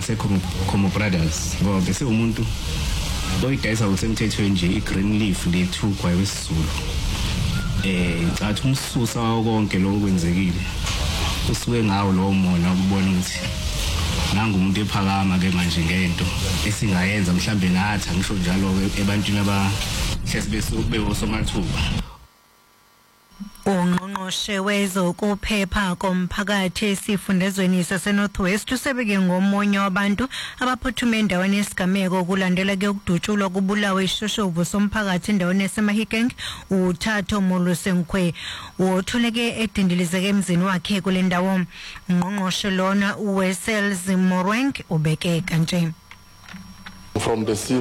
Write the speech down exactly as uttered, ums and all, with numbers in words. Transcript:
ngasekho Como Brothers ngoba bese umuntu oyidayisa usemthethweni nje igreen leaf lethu kwayesizulu eh cathi umsusa konke lokho kwenzekile usuke ngawo lo mona ukubona ukuthi nanga umuntu ephakama ke manje ngento esingayenza mhlambe nathi angisho njalo ebantwini abahlezi besube osomathuba. Ungqongqoshe wezokuphepha komphakathi esifundazweni saseNorth West usebeke ngomunye wabantu abaphuthume endaweni yesigameko kulandela ke ukudutshulwa kubulawa ishoshovu somphakathi endaweni yaseMahikeng uThatho Molusenkwe wotholeke edindilizeke emzini wakhe kule ndawo. Ungqongqoshe lona uWessels Morwenk ubeke kanje. From the